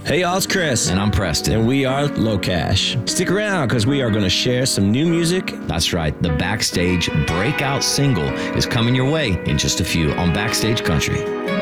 Hey y'all, it's Chris. And I'm Preston. And we are Low Cash. Stick around because we are going to share some new music. That's right. The Backstage breakout single is coming your way in just a few on Backstage Country.